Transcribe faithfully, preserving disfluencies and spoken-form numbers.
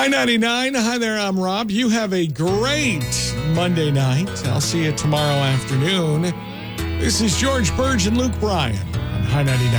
High ninety-nine. Hi there, I'm Rob. You have a great Monday night. I'll see you tomorrow afternoon. This is George Burge and Luke Bryan on High ninety-nine.